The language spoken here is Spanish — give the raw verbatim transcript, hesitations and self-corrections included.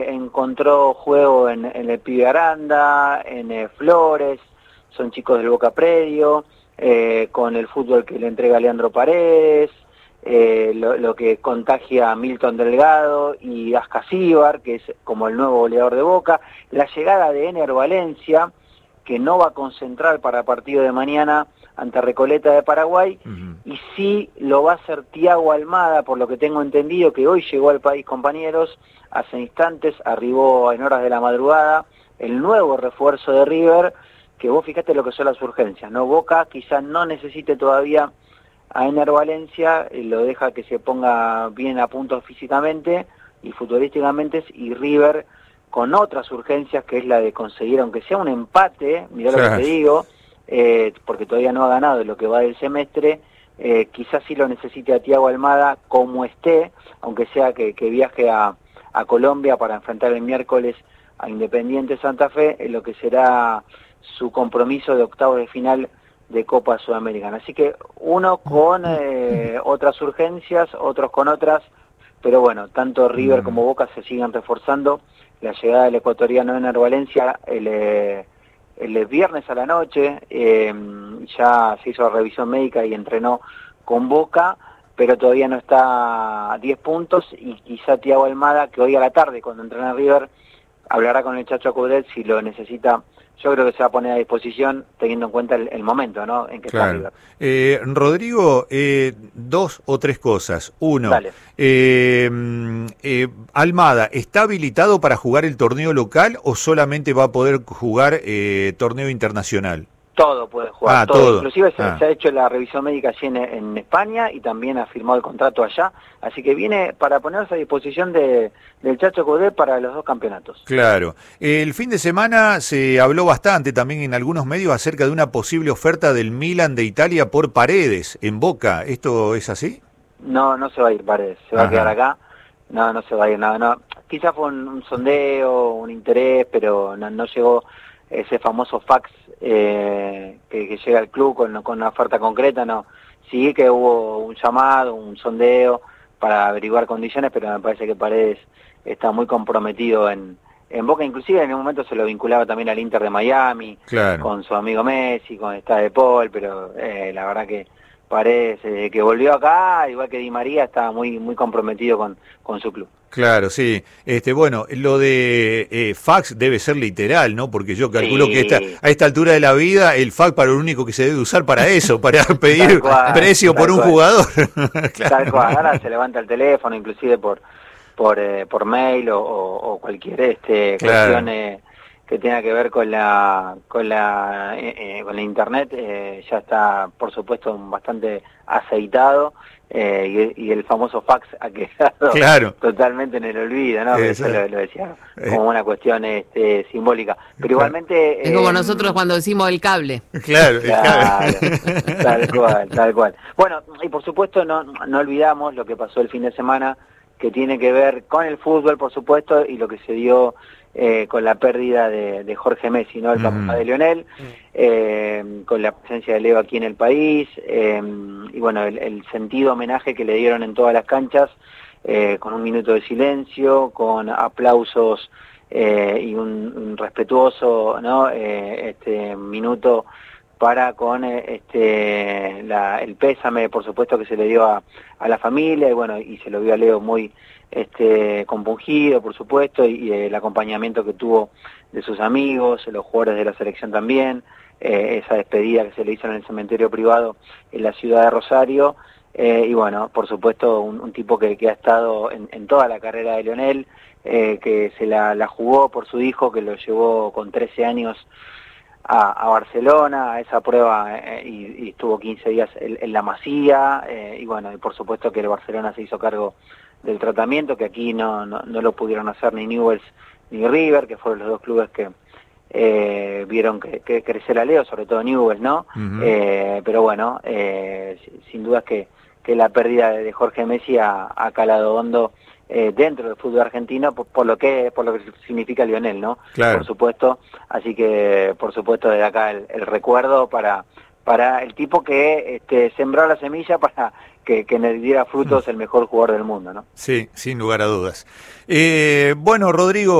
encontró juego en, en el Pibe Aranda, en eh, Flores, son chicos del Boca Predio, eh, con el fútbol que le entrega Leandro Paredes, eh, lo, lo que contagia a Milton Delgado y Ascasíbar, que es como el nuevo goleador de Boca, la llegada de Ener Valencia, que no va a concentrar para el partido de mañana ante Recoleta de Paraguay, uh-huh. y sí lo va a hacer Thiago Almada, por lo que tengo entendido, que hoy llegó al país, compañeros, hace instantes, arribó en horas de la madrugada, el nuevo refuerzo de River, que vos fijate lo que son las urgencias, ¿no? Boca quizás no necesite todavía a Ener Valencia, lo deja que se ponga bien a punto físicamente y futbolísticamente, y River con otras urgencias, que es la de conseguir, aunque sea un empate, mirá claro. lo que te digo, eh, porque todavía no ha ganado lo que va del semestre, eh, quizás sí lo necesite a Thiago Almada como esté, aunque sea que, que viaje a, a Colombia para enfrentar el miércoles a Independiente Santa Fe, en lo que será su compromiso de octavos de final de Copa Sudamericana. Así que uno con eh, otras urgencias, otros con otras, pero bueno, tanto River como Boca se siguen reforzando. La llegada del ecuatoriano Ener Valencia el, eh, el viernes a la noche, eh, ya se hizo revisión médica y entrenó con Boca, pero todavía no está a diez puntos, y quizá Thiago Almada, que hoy a la tarde, cuando entrena River, hablará con el Chacho Coudet si lo necesita. Yo creo que se va a poner a disposición teniendo en cuenta el, el momento, ¿no?, en que claro. está River. Eh, Rodrigo, eh, dos o tres cosas. Uno, eh, eh, Almada, ¿está habilitado para jugar el torneo local o solamente va a poder jugar eh, torneo internacional? Todo puede jugar, ah, todo. todo. Inclusive se, ah. se ha hecho la revisión médica allí en, en España, y también ha firmado el contrato allá, así que viene para ponerse a disposición de, del Chacho Coudet para los dos campeonatos. Claro. El fin de semana se habló bastante también en algunos medios acerca de una posible oferta del Milan de Italia por Paredes en Boca. ¿Esto es así? No, no se va a ir Paredes, se va Ajá. a quedar acá. No, no se va a ir, no, no. Quizás fue un, un sondeo, un interés, pero no, no llegó ese famoso fax eh, que, que llega al club con, con una oferta concreta, no. Sí que hubo un llamado, un sondeo para averiguar condiciones, pero me parece que Paredes está muy comprometido en, en Boca. Inclusive en un momento se lo vinculaba también al Inter de Miami, claro. con su amigo Messi, con esta de Paul, pero eh, la verdad que Paredes, eh, que volvió acá, igual que Di María, está muy muy comprometido con, con su club. Claro, sí. Este, bueno, lo de eh, fax debe ser literal, ¿no? Porque yo calculo sí. que esta, a esta altura de la vida el fax para lo único que se debe usar para eso, para pedir cual, precio por un cual. jugador. Claro. Tal cual. Ahora se levanta el teléfono, inclusive por por eh, por mail o, o, o cualquier este claro. cuestión eh, que tenga que ver con la con la eh, eh, con la internet, eh, ya está, por supuesto, bastante aceitado. Eh, y, y el famoso fax ha quedado claro. totalmente en el olvido, ¿no? Eso lo, lo decía como una cuestión este, simbólica. Pero igualmente... Es eh, como nosotros cuando decimos el cable. Claro, el claro cable. Tal cual, tal cual. Bueno, y por supuesto no, no olvidamos lo que pasó el fin de semana, que tiene que ver con el fútbol, por supuesto, y lo que se dio eh, con la pérdida de, de Jorge Messi, ¿no? El papá mm. de Lionel, eh, con la presencia de Leo aquí en el país, eh, y bueno, el, el sentido homenaje que le dieron en todas las canchas, eh, con un minuto de silencio, con aplausos eh, y un, un respetuoso, ¿no? eh, este minuto para con este la, el pésame, por supuesto, que se le dio a, a la familia, y bueno, y se lo vio a Leo muy este compungido, por supuesto, y, y el acompañamiento que tuvo de sus amigos, los jugadores de la selección también, eh, esa despedida que se le hizo en el cementerio privado en la ciudad de Rosario, eh, y bueno, por supuesto, un, un tipo que, que ha estado en, en toda la carrera de Lionel, eh, que se la, la jugó por su hijo, que lo llevó con trece años A, a Barcelona, a esa prueba, eh, y, y estuvo quince días en, en la Masía, eh, y bueno, y por supuesto que el Barcelona se hizo cargo del tratamiento, que aquí no, no, no lo pudieron hacer ni Newell's ni River, que fueron los dos clubes que eh, vieron que, que crecer a Leo, sobre todo Newell's, ¿no? Uh-huh. eh, pero bueno, eh, sin duda es que, que la pérdida de Jorge Messi ha, ha calado hondo Eh, dentro del fútbol argentino, por, por lo que por lo que significa Lionel, ¿no? Claro. Por supuesto, así que por supuesto desde acá el, el recuerdo para para el tipo que este, sembró la semilla para que, que le diera frutos el mejor jugador del mundo, ¿no? Sí, sin lugar a dudas. Eh, bueno, Rodrigo.